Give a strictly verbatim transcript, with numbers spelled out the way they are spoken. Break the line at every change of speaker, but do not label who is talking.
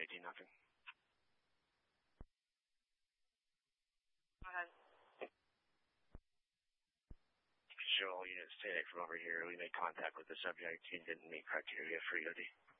eighteen, nothing.
Go ahead.
Show all units stay from over here. We made contact with the subject and didn't meet criteria for E O D.